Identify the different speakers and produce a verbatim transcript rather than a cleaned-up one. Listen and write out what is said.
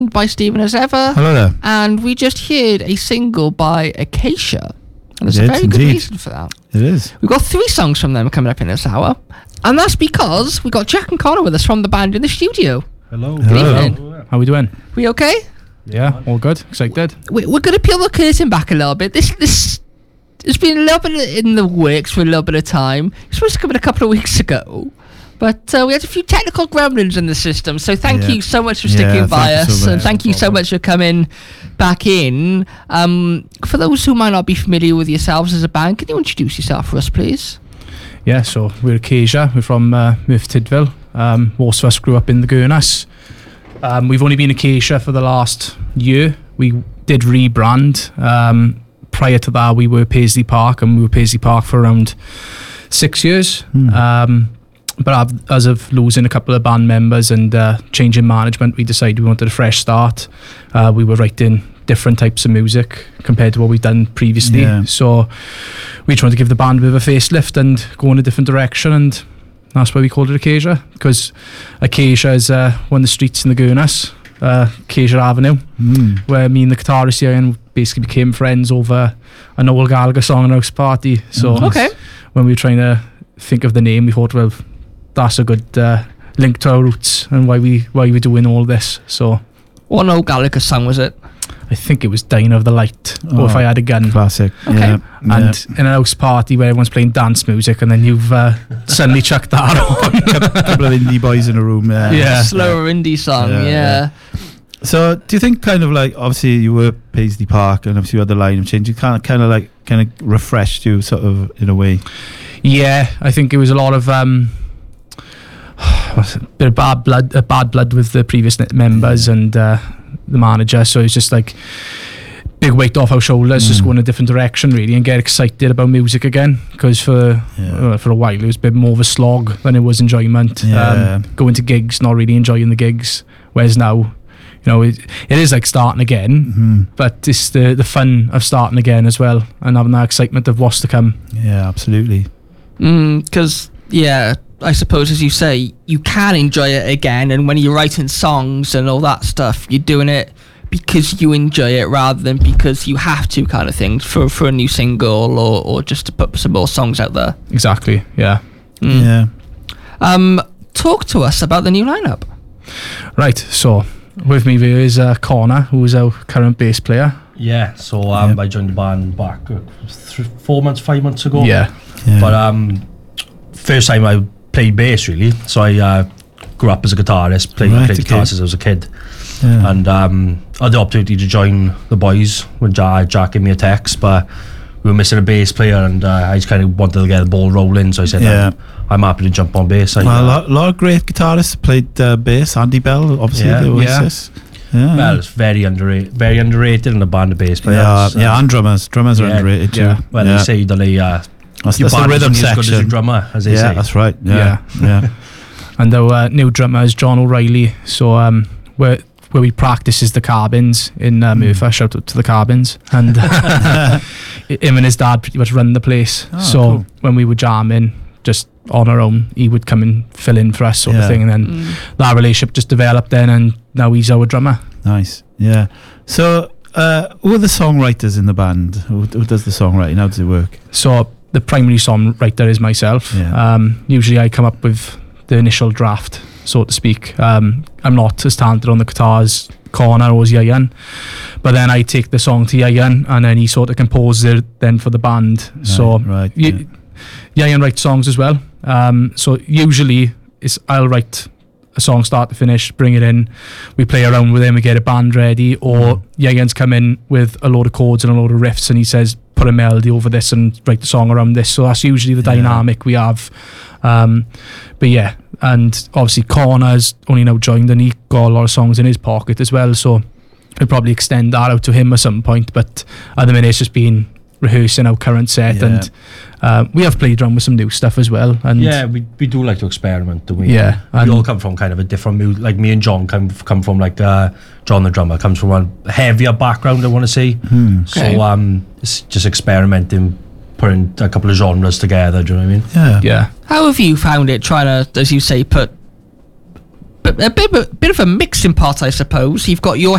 Speaker 1: by Stephen as ever.
Speaker 2: Hello there.
Speaker 1: And we just heard a single by Acacia. And there's
Speaker 2: It
Speaker 1: a
Speaker 2: is
Speaker 1: very good
Speaker 2: indeed.
Speaker 1: reason for that.
Speaker 2: It is.
Speaker 1: We've got three songs from them coming up in this hour. And that's because we got Jack and Connor with us from the band in the studio.
Speaker 3: Hello.
Speaker 1: Good
Speaker 2: Hello.
Speaker 1: evening.
Speaker 4: How we doing?
Speaker 1: We okay?
Speaker 4: Yeah, all good. Excited.
Speaker 1: We, we're going to peel the curtain back a little bit. This this has been a little bit in the works for a little bit of time. It's supposed to come in a couple of weeks ago. But uh, we had a few technical gremlins in the system, so thank
Speaker 2: Yeah.
Speaker 1: you so much for
Speaker 2: Yeah,
Speaker 1: sticking
Speaker 2: thank
Speaker 1: by
Speaker 2: you so
Speaker 1: us,
Speaker 2: much.
Speaker 1: and thank you so much for coming back in. Um, for those who might not be familiar with yourselves as a band, can you introduce yourself for us, please?
Speaker 4: Yeah, so we're Acacia. We're from uh, Murph Tidville. Um, most of us grew up in the Gurnas. Um, we've only been Acacia for the last year. We did rebrand. Um, prior to that, we were Paisley Park, and we were Paisley Park for around six years.
Speaker 2: Mm.
Speaker 4: Um, but av- as of losing a couple of band members and uh, changing management, we decided we wanted a fresh start. Uh, we were writing different types of music compared to what we've done previously.
Speaker 2: Yeah.
Speaker 4: So we tried to give the band a bit of a facelift and go in a different direction, and that's why we called it Acacia, because Acacia is uh, one of the streets in the Gurnas, uh, Acacia Avenue,
Speaker 2: Mm.
Speaker 4: where me and the guitarist Ian basically became friends over an Noel Gallagher song and house party. So
Speaker 2: Nice.
Speaker 1: Okay.
Speaker 4: when we were trying to think of the name, we thought, well, that's a good uh, link to our roots and why we why we're doing all this. So
Speaker 1: What Noel Gallagher song was it?
Speaker 4: I think it was Dying of the Light, or If
Speaker 2: Oh,
Speaker 4: I Had a Gun.
Speaker 2: Classic.
Speaker 1: Okay.
Speaker 2: Yeah.
Speaker 4: And in a house party where everyone's playing dance music, and then you've uh, suddenly chucked that on.
Speaker 2: a couple of indie boys in a room. Yeah.
Speaker 4: Yeah.
Speaker 1: Slower indie song,
Speaker 2: Yeah,
Speaker 1: yeah.
Speaker 2: yeah. So, do you think, kind of like, obviously, you were Paisley Park, and obviously you had the line of change. You kind of, kind of like, kind of refreshed you, sort of, in a way.
Speaker 4: Yeah, I think it was a lot of um, what's it, bit of bad blood, uh, bad blood with the previous n- members and uh, the manager. So it's just like big weight off our shoulders,
Speaker 2: Mm.
Speaker 4: just go in a different direction really, and get excited about music again. Because for
Speaker 2: Yeah.
Speaker 4: uh, for a while it was a bit more of a slog than it was enjoyment.
Speaker 2: Yeah.
Speaker 4: Um, going to gigs, not really enjoying the gigs. Whereas now, you know, it, it is like starting again,
Speaker 2: Mm-hmm.
Speaker 4: but it's the the fun of starting again as well, and having that excitement of what's to come.
Speaker 2: Yeah, absolutely.
Speaker 1: Because, yeah, I suppose, as you say, you can enjoy it again, and when you're writing songs and all that stuff, you're doing it because you enjoy it rather than because you have to, kind of thing, for, for a new single or, or just to put some more songs out there.
Speaker 4: Exactly. Yeah.
Speaker 1: Mm.
Speaker 2: Yeah.
Speaker 1: Um, talk to us about the new lineup.
Speaker 4: Right, so with me there is uh, Connor, who's our current bass player.
Speaker 3: Yeah, so um,
Speaker 2: Yeah.
Speaker 3: I joined the band back uh, th- four months, five months ago.
Speaker 4: Yeah,
Speaker 2: Yeah.
Speaker 3: But um, first time I played bass really. So I uh, grew up as a guitarist, played,
Speaker 2: Right,
Speaker 3: played
Speaker 2: okay.
Speaker 3: guitar since I was a kid,
Speaker 2: yeah.
Speaker 3: and um, I had the opportunity to join the boys when Jack, Jack gave me a text, but we were missing a bass player, and uh, I just kind of wanted to get the ball rolling. So I said,
Speaker 2: Yeah.
Speaker 3: I'm, I'm happy to jump on bass. I,
Speaker 2: Well, a
Speaker 3: uh,
Speaker 2: lot, lot of great guitarists played uh, bass. Andy Bell, obviously,
Speaker 3: Yeah.
Speaker 2: the
Speaker 4: Yeah.
Speaker 2: Oasis. Yeah.
Speaker 3: well, it's very underrated, very underrated in the band of bass players.
Speaker 2: yeah,
Speaker 3: Uh,
Speaker 2: yeah, and drummers. Drummers are
Speaker 3: yeah,
Speaker 2: underrated too.
Speaker 4: yeah.
Speaker 3: Well,
Speaker 2: yeah.
Speaker 3: they say that they, uh,
Speaker 2: that's,
Speaker 3: your
Speaker 2: that's the
Speaker 3: band is
Speaker 2: rhythm
Speaker 3: only as good as your
Speaker 2: section.
Speaker 3: drummer, as they
Speaker 2: Yeah,
Speaker 3: say.
Speaker 2: that's right. Yeah, yeah.
Speaker 4: and our uh, new drummer is John O'Reilly. So um, where where we practice is the Carbins in uh,
Speaker 2: Mm.
Speaker 4: Merthyr. Shout out to the Carbins, and him and his dad pretty much run the place.
Speaker 2: Oh,
Speaker 4: so
Speaker 2: cool.
Speaker 4: when we were jamming, just on our own, he would come and fill in for us, sort
Speaker 2: Yeah.
Speaker 4: of thing, and then
Speaker 1: Mm.
Speaker 4: that relationship just developed then, and now he's our drummer.
Speaker 2: Nice. Yeah. So, uh, who are the songwriters in the band? Who, who does the songwriting? How does it work?
Speaker 4: So the primary songwriter is myself.
Speaker 2: Yeah.
Speaker 4: Um, usually I come up with the initial draft, so to speak. Um, I'm not as talented on the guitar as Connor or as Yayan, but then I take the song to Yayan, and then he sort of composes it then for the band. so
Speaker 2: right, right.
Speaker 4: y- Yayan writes songs as well. Um, so usually it's I'll write a song start to finish, bring it in, we play around with him, we get a band ready, or Yagan's come in with a load of chords and a load of riffs, and he says put a melody over this and write the song around this. So that's usually the
Speaker 2: Yeah.
Speaker 4: dynamic we have. Um, but yeah, and obviously Connor's only now joined, and he got a lot of songs in his pocket as well, so we'll probably extend that out to him at some point. But at the minute it's just been rehearsing our current set,
Speaker 2: Yeah.
Speaker 4: and uh, we have played around with some new stuff as well. And
Speaker 3: Yeah, we we do like to experiment, do we?
Speaker 4: Yeah,
Speaker 3: we
Speaker 4: and-
Speaker 3: all come from kind of a different mood. Like me and John come come from like uh, John the drummer comes from a heavier background, I want to say.
Speaker 2: Hmm.
Speaker 1: Okay.
Speaker 3: So um, it's just experimenting, putting a couple of genres together. Do you know what I mean?
Speaker 2: Yeah.
Speaker 4: yeah,
Speaker 1: How have you found it trying to, as you say, put a bit, a bit of a mixing pot, I suppose. You've got your